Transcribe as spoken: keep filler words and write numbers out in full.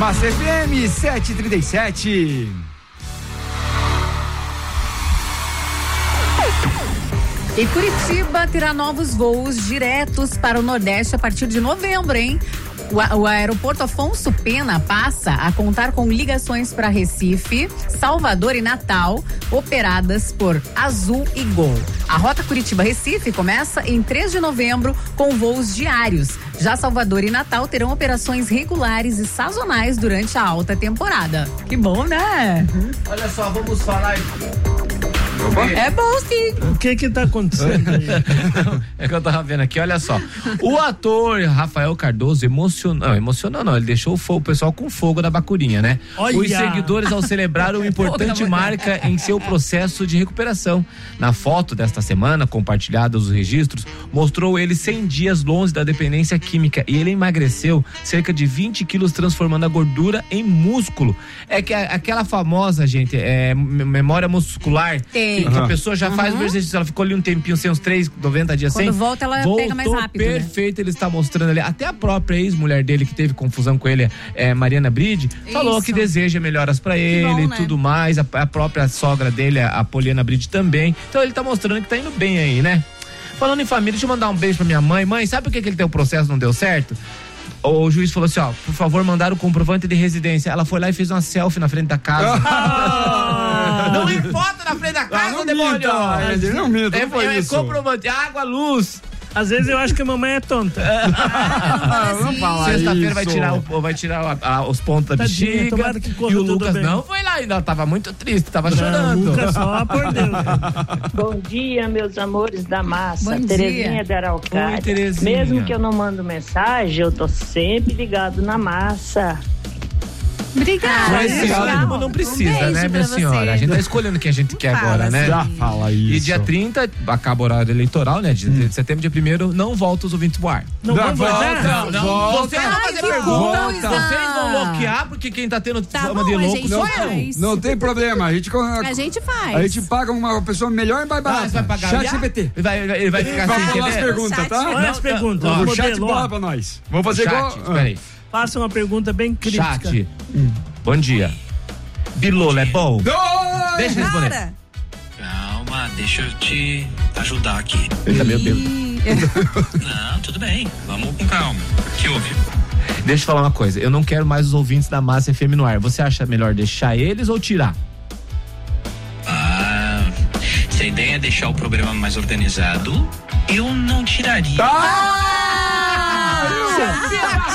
Massa F M sete e trinta e sete. E Curitiba terá novos voos diretos para o Nordeste a partir de novembro, hein? O, o aeroporto Afonso Pena passa a contar com ligações para Recife, Salvador e Natal, operadas por Azul e Gol. A rota Curitiba-Recife começa em três de novembro com voos diários. Já Salvador e Natal terão operações regulares e sazonais durante a alta temporada. Que bom, né? Olha só, vamos falar... É bom sim. O que que tá acontecendo aí? É que eu tava vendo aqui, olha só. O ator Rafael Cardoso emocionou, não, emocionou não, ele deixou o, fogo, o pessoal com fogo da bacurinha, né? Olha. Os seguidores ao celebrar uma importante marca em seu processo de recuperação. Na foto desta semana, compartilhada os registros, mostrou ele cem dias longe da dependência química e ele emagreceu cerca de vinte quilos, transformando a gordura em músculo. É que a, aquela famosa, gente, é, memória muscular. Tem. Que, que a pessoa já faz o exercício, ela ficou ali um tempinho sem uns três, noventa dias Quando sem. volta, ela voltou pega mais rápido, perfeito, né? Ele está mostrando ali. Até a própria ex-mulher dele, que teve confusão com ele, é, Mariana Bride, falou Isso. que deseja melhoras pra ele e bom, né? tudo mais. A, a própria sogra dele, a Poliana Bride, também. Então ele tá mostrando que tá indo bem aí, né? Falando em família, deixa eu mandar um beijo pra minha mãe. Mãe, sabe por que, que ele tem o processo não deu certo? O juiz falou assim, ó, por favor, mandar o comprovante de residência. Ela foi lá e fez uma selfie na frente da casa. Ah! Não é foto na frente da casa, Ah, não demônio! minta, não minta, É, não foi é, é isso. comprovante, água, luz. Às vezes eu acho que a mamãe é tonta. Ah, não fala Sexta-feira vai isso. tirar, o, vai tirar a- a- os pontos da Tadinha, bexiga. tomara que corra E o tudo Lucas bem. não foi lá ainda, ela tava muito triste, tava Não, chorando. Lucas só por Deus. Bom dia, meus amores da massa. Bom Terezinha dia. da Araucária. Oi, Terezinha. Mesmo que eu não mando mensagem, eu tô sempre ligado na massa. Obrigada. Mas esse Legal. ânimo não precisa, Um beijo né, pra minha você. senhora? A gente tá escolhendo o que a gente quer Fala, agora, né? Já fala isso. E dia trinta, acaba o horário eleitoral, né? De, de setembro, dia primeiro, não volta os ouvintes pro ar. Não Dá vamos volta. votar? Não, não. Volta. Vocês vão Ai, fazer que pergunta. coisa. Vocês vão bloquear, porque quem tá tendo Tá fama bom, de a louco gente sou eu. faz. Não tem problema, a gente, A gente faz. a gente paga uma pessoa melhor e mais Ah, barata. você vai pagar Chat já? G P T. Ele vai, ele vai ficar Vai sem falar as entender? perguntas, Chat. tá? Olha as perguntas. ó, o O chat modelo, bola ó. pra nós. Vamos fazer Chat, igual... Ah. peraí. Faça uma pergunta bem crítica. Chat. Bom dia. Bilola é bom? Dois! Deixa eu responder. Cara, Calma, deixa eu te ajudar aqui. Ele tá meio bêbado. Não, tudo bem. Vamos com calma. O que houve? Deixa eu falar uma coisa. Eu não quero mais os ouvintes da Massa F M no ar. Você acha melhor deixar eles ou tirar? Ah, se a ideia é deixar o programa mais organizado, eu não tiraria. Ah!